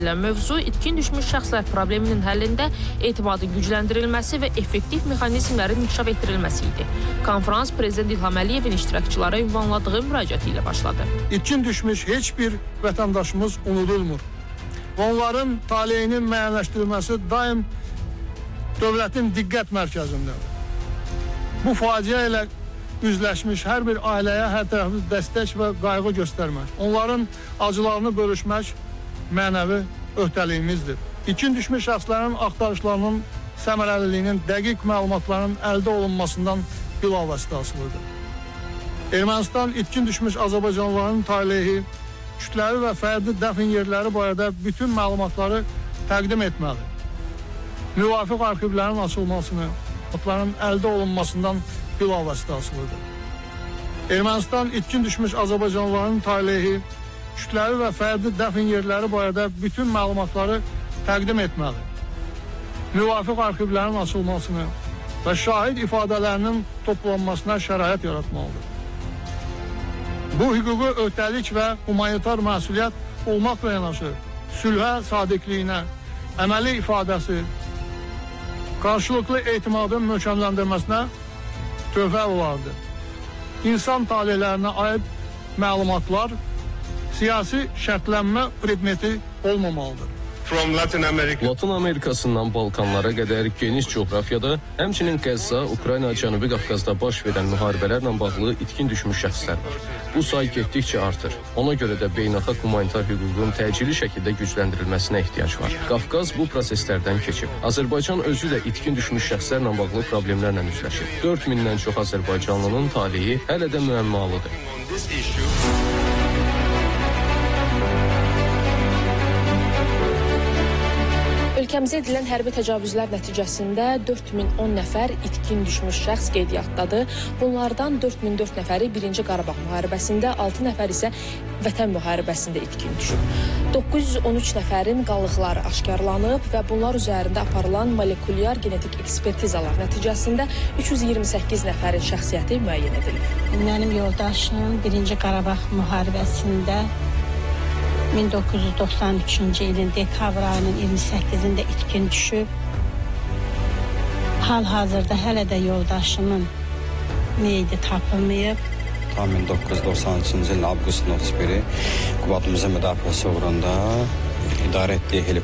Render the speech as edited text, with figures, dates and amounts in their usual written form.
Mövzu itkin düşmüş şəxslər probleminin həllində etimadın gücləndirilməsi və effektiv mexanizmlərin inkişaf etdirilməsi idi. Konferans Prezident İlham Əliyevin iştirakçılara ünvanladığı müraciəti ilə başladı. İtkin düşmüş heç bir vətəndaşımız unudulmur. Onların taleyinin müəyyənləşdirilməsi daim dövlətin diqqət mərkəzindədir. Bu faciə ilə üzləşmiş hər bir ailəyə hər tərəfli dəstək və qayğı göstərmək, onların acılarını bölüşmək mənəvi öhdəliyimizdir. İtkin düşmüş şəxslərin axtarışlarının səmərəliliyinin dəqiq məlumatların əldə olunmasından bilavasitə asılıdır. Ermənistan itkin düşmüş azərbaycanlıların taleyi, kütləvi və fərdi dəfn yerləri barədə bütün məlumatları təqdim etməli. Müvafiq arxivlərin açılmasını, məlumatların əldə olunmasından bilavasitə asılıdır. Ermənistan itkin düşmüş azərbaycanlıların taleyi, kütləvi və fərdi dəfn yerləri barədə bütün məlumatları təqdim etməli. Müvafiq arxivlərin açılmasını və şahid ifadələrinin toplanmasına şərait yaratmalıdır. Bu hüquqi öhdəlik və humanitar məsuliyyət olmaqla yanaşı, sülhə sadiqliyinə, əməli ifadəsi, qarşılıqlı etimadın möhkəmləndirməsinə töhfə olardı. İnsan taleylərinə aid məlumatlar siyasi şərtlənmə predmeti olmamalıdır. Latın Amerikasından Balkanlara qədər geniş coğrafiyada, həmçinin Qəzza, Ukrayna, Cənubi Qafqazda baş verən müharibələrlə bağlı itkin düşmüş şəxslər var. Bu say getdikcə artır. Ona görə də beynəlxalq humanitar hüququn təcili şəkildə gücləndirilməsinə ehtiyac var. Qafqaz bu proseslərdən keçib. Azərbaycan özü də itkin düşmüş şəxslərlə bağlı problemlərlə üzləşir. 4000-dən çox azərbaycanlının taleyi hələ də müəmmalıdır. Ölkəmizə edilən hərbi təcavüzlər nəticəsində 4010 nəfər itkin düşmüş şəxs qeydiyyatdadır. Bunlardan 4004 nəfəri 1-ci Qarabağ müharibəsində, 6 nəfər isə Vətən müharibəsində itkin düşüb. 913 nəfərin qalıqları aşkarlanıb və bunlar üzərində aparılan molekulyar genetik ekspertizalar nəticəsində 328 nəfərin şəxsiyyəti müəyyən edilib. Mənim yoldaşım 1-ci Qarabağ müharibəsində 1993-cü ilin dekabr ayının 28-də itkin düşüb. Hal-hazırda hələ də yoldaşımın meyidi tapılmayıb. Tam 1993-cü ilin avqustun 31-i Qubadımızın müdafiəsi uğrunda idarə etdiyi